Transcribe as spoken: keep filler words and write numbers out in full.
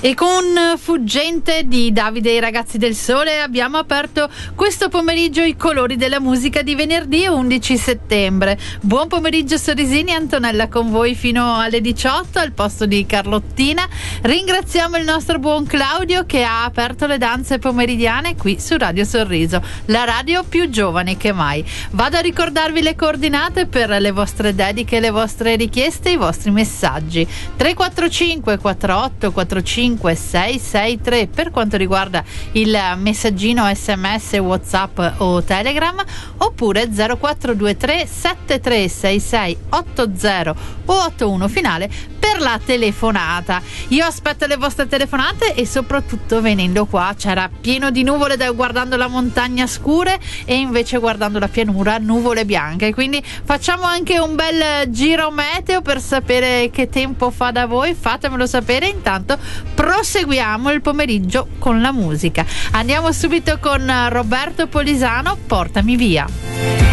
E con Fuggente di Davide e i Ragazzi del Sole abbiamo aperto questo pomeriggio i colori della musica di venerdì undici settembre. Buon pomeriggio Sorrisini, Antonella con voi fino alle diciotto al posto di Carlottina. Ringraziamo il nostro buon Claudio che ha aperto le danze pomeridiane qui su Radio Sorriso, la radio più giovane che mai. Vado a ricordarvi le coordinate per le vostre dediche, le vostre richieste, i vostri messaggi. tre quattro cinque quattro otto quattro cinque sei sei tre per quanto riguarda il messaggino sms, WhatsApp o Telegram, oppure zero quattro due tre sette tre sei sei otto zero o otto uno finale per la telefonata. Io aspetto le vostre telefonate e soprattutto venendo qua c'era pieno di nuvole da, guardando la montagna scure e invece guardando la pianura nuvole bianche, quindi facciamo anche un bel giro meteo per sapere che tempo fa da voi. Fatemelo sapere, intanto proseguiamo il pomeriggio con la musica. Andiamo subito con Roberto Polisano, Portami via.